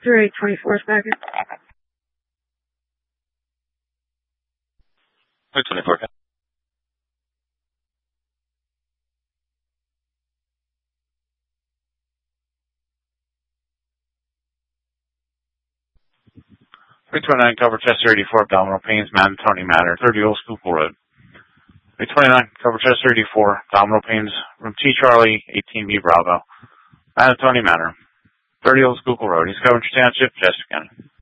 3824 second. 24. 329, cover Chester 84, abdominal pains, Manatoni Manor, 30 Old Schuylkill Road. 329, cover Chester 84, abdominal pains, room T Charlie, 18B Bravo, Manatoni Manor, 30 Old Schuylkill Road. He's covering Township, Chester County.